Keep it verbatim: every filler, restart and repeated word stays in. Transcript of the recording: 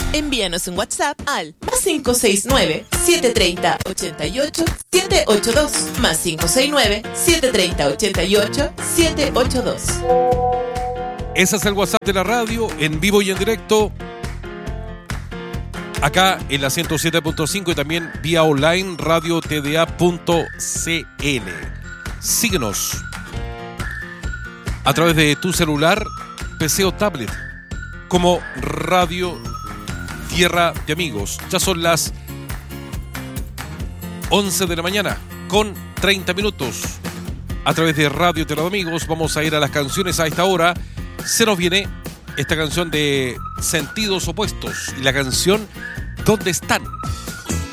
Envíanos un WhatsApp al más cinco seis nueve, siete tres cero, ocho ocho, siete ocho dos, más cinco seis nueve, siete tres cero, ocho ocho, siete ocho dos. Ese es el WhatsApp de la radio, en vivo y en directo, acá en la ciento siete punto cinco y también vía online radio t d a punto c l. Síguenos a través de tu celular, P C o tablet como Radio Tierra de Amigos. Ya son las once de la mañana con treinta minutos. A través de Radio Tierra de Amigos vamos a ir a las canciones a esta hora. Se nos viene esta canción de Sentidos Opuestos y la canción ¿Dónde están?